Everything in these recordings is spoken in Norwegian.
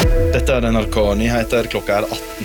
Dette NRK Nyheter, klokka 18.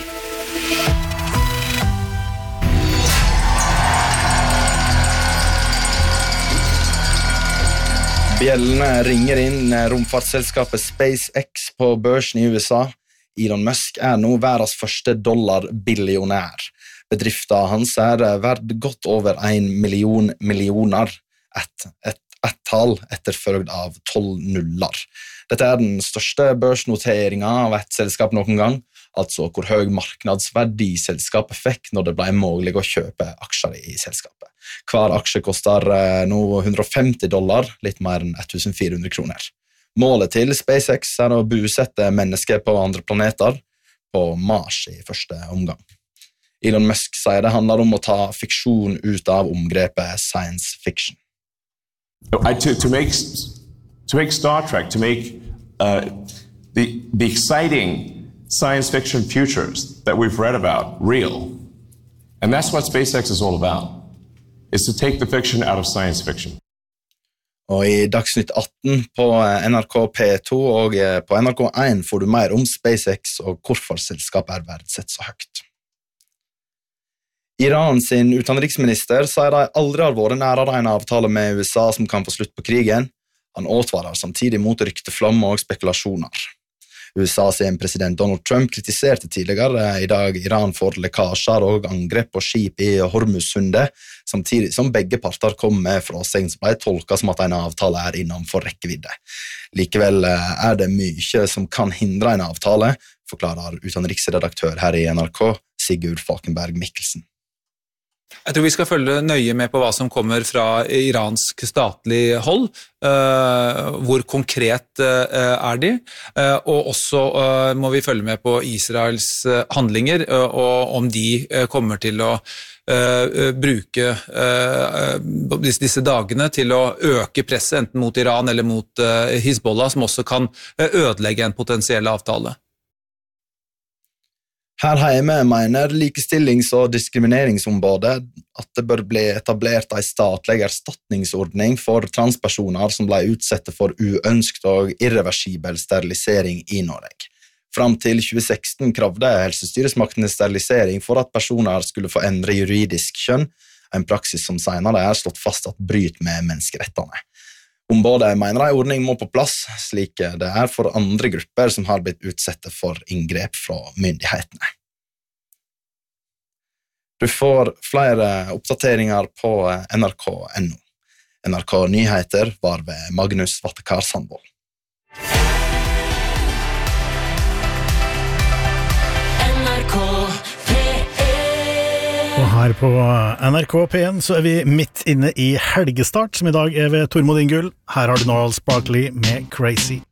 Bjellene ringer inn romfartsselskapet SpaceX på børsen i USA. Elon Musk nå verdens første dollarbillionær. Bedriften hans verdt godt over 1 million millioner, et tall etterfølgt av 12 nuller. Dette den største børsnoteringen av et selskap noen gang, altså hvor høy marknadsverdi selskapet fikk når det ble mulig å kjøpe aksjer i selskapet. Hver aksje koster nå $150, litt mer enn 1400 kroner. Målet til SpaceX å bosette mennesker på andre planeter, på Mars i første omgang. Elon Musk sier det handler om å ta fiksjon ut av omgrepet science fiction. To make Star Trek, to make the exciting science fiction futures that we've read about real. And that's what SpaceX is all about, is to take the fiction out of science fiction. Og i Dagsnytt 18 på NRK P2 og på NRK1 får du mer om SpaceX og hvorfor selskapet verdsett så høyt. Iran sin utenriksminister sier de aldri har vært nærere en avtale med USA som kan få slutt på krigen. Han advarer samtidig mot rykteflom og spekulasjoner. USA sin president Donald Trump kritiserte tidligere i dag Iran for lekkasjer og angrep på skip i Hormuzsundet, samtidig som begge parter kom med frasegn som ble tolket som at en avtale innenfor rekkevidde. Likevel det mye som kan hindre en avtale, forklarer utenriksredaktør her i NRK, Sigurd Falkenberg Mikkelsen. Jeg tror vi skal følge nøye med på hva som kommer fra iransk statlig hold, hvor konkret de, og også må vi følge med på Israels handlinger, og om de kommer til å bruke disse dagene til å øke presset enten mot Iran eller mot Hizbollah, som også kan ødelegge en potensiell avtale. Her hjemme mener likestillings- og diskrimineringsombudet at det bør bli etablert en statlig erstatningsordning for transpersoner som ble utsatt for uønsket og irreversibel sterilisering i Norge. Fram til 2016 kravde helsestyresmaktene sterilisering for at personer skulle få endre juridisk kjønn, en praksis som senere slått fast at bryter med menneskerettene. Ombudet mener en ordning må på plass, slik det for andre grupper som har blitt utsatt for inngrep fra myndighetene. Du får flere oppdateringer på NRK.no. NRK Nyheter var ved Magnus Vattekar Sandvold. Og her på NRK P1 så vi midt inne i helgestart, som i dag ved Tormod Ingull. Her har du Gnarls Barkley med Crazy.